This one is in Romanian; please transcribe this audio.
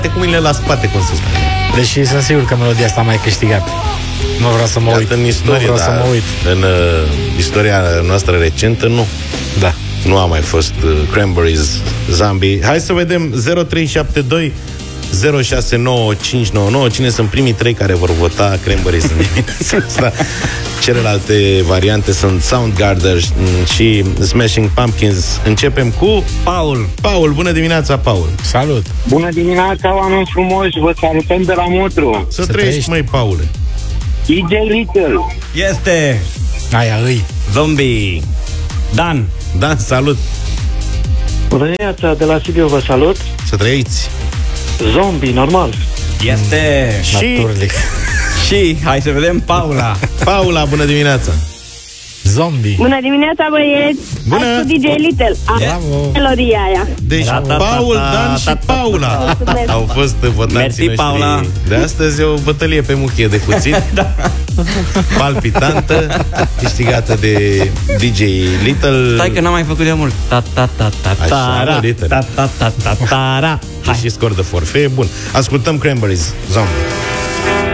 cu mâinile la spate, cum se spune. Deși sunt sigur că melodia asta a mai câștigat. Nu vreau să mă uit. În istorie, nu vreau să mă uit. În istoria noastră recentă, nu. Da. Nu a mai fost Cranberries Zombie. Hai să vedem 0372 069599. Cine sunt primii 3 care vor vota Cranberries în dimineața asta? Celelalte variante sunt Soundgarden și Smashing Pumpkins. Începem cu Paul. Paul, bună dimineața, Paul. Salut. Bună dimineața, oameni frumoși, vă salutăm de la Motru. Să trăiești, măi, Paule. DJ Little. Este Aia îi. Zombie. Dan. Dan, salut. Bună dimineața, de la Sibiu vă salut. Să trăiți. Zombie, normal. Este și hai să vedem Paula. Paula, bună dimineața. Zombie. Bună dimineața, băieți. Bună. Azi cu DJ Little. Bravo. Melodia aia. Deci Paul, Dan și Paula au fost votanții Mersi, noștri. Paula. De astăzi e o bătălie pe muchie de cuțit. Da. Palpitantă, câștigată de DJ Little. Stai că n-am mai făcut de mult. Așa, Little. Ta. Și scor de forfee. Bun. Ascultăm Cranberries Zombie.